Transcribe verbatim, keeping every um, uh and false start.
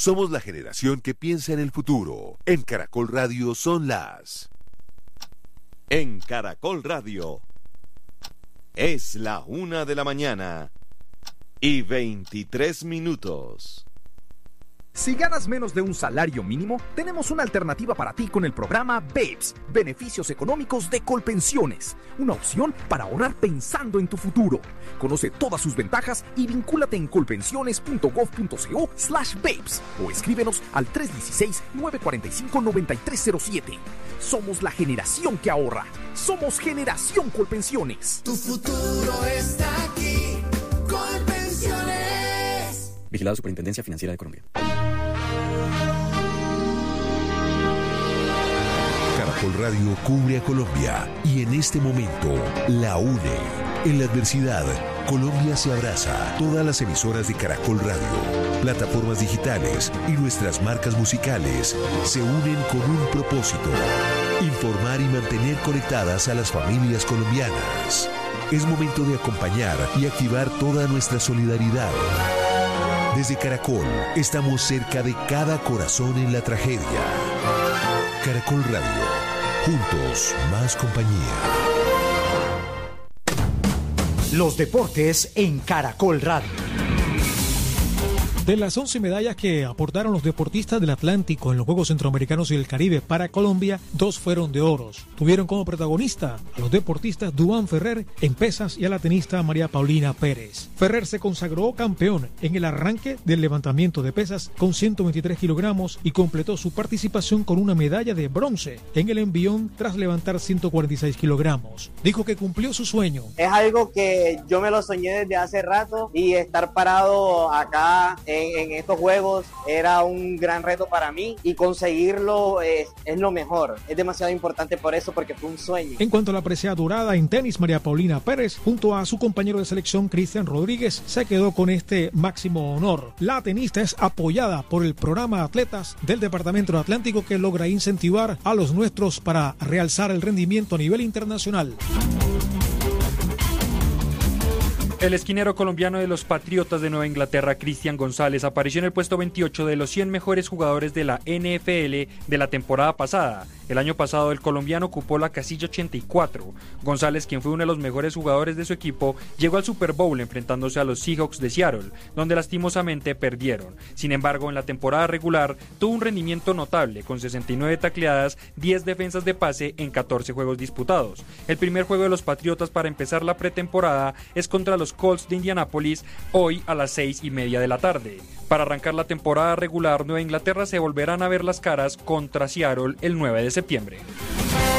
Somos la generación que piensa en el futuro. En Caracol Radio son las... En Caracol Radio es la una de la mañana y veintitrés minutos. Si ganas menos de un salario mínimo, tenemos una alternativa para ti con el programa BEPS, Beneficios Económicos de Colpensiones. Una opción para ahorrar pensando en tu futuro. Conoce todas sus ventajas y vincúlate en colpensiones.gov.co slash BEPS o escríbenos al tres uno seis, nueve cuatro cinco, nueve tres cero siete. Somos la generación que ahorra. Somos Generación Colpensiones. Tu futuro está aquí. Colpensiones. Vigilado Superintendencia Financiera de Colombia. Caracol Radio cubre a Colombia y en este momento la une. En la adversidad, Colombia se abraza. Todas las emisoras de Caracol Radio, plataformas digitales y nuestras marcas musicales se unen con un propósito: informar y mantener conectadas a las familias colombianas. Es momento de acompañar y activar toda nuestra solidaridad. Desde Caracol, estamos cerca de cada corazón en la tragedia. Caracol Radio, juntos, más compañía. Los deportes en Caracol Radio. De las once medallas que aportaron los deportistas del Atlántico en los Juegos Centroamericanos y del Caribe para Colombia, dos fueron de oros. Tuvieron como protagonista a los deportistas Duván Ferrer en pesas y a la tenista María Paulina Pérez. Ferrer se consagró campeón en el arranque del levantamiento de pesas con ciento veintitrés kilogramos y completó su participación con una medalla de bronce en el envión tras levantar ciento cuarenta y seis kilogramos. Dijo que cumplió su sueño. Es algo que yo me lo soñé desde hace rato y estar parado acá en, en estos juegos era un gran reto para mí y conseguirlo es, es lo mejor. Es demasiado importante por eso, porque fue un sueño. En cuanto a la presea dorada en tenis, María Paulina Pérez, junto a su compañero de selección Cristian Rodríguez, se quedó con este máximo honor. La tenista es apoyada por el programa Atletas del Departamento Atlántico, que logra incentivar a los nuestros para realzar el rendimiento a nivel internacional. El esquinero colombiano de los Patriotas de Nueva Inglaterra, Cristian González, apareció en el puesto veintiocho de los cien mejores jugadores de la N F L de la temporada pasada. El año pasado el colombiano ocupó la casilla ochenta y cuatro. González, quien fue uno de los mejores jugadores de su equipo, llegó al Super Bowl enfrentándose a los Seahawks de Seattle, donde lastimosamente perdieron. Sin embargo, en la temporada regular tuvo un rendimiento notable, con sesenta y nueve tacleadas, diez defensas de pase en catorce juegos disputados. El primer juego de los Patriotas para empezar la pretemporada es contra los Colts de Indianápolis, hoy a las seis y media de la tarde. Para arrancar la temporada regular, Nueva Inglaterra se volverán a ver las caras contra Seattle el nueve de septiembre.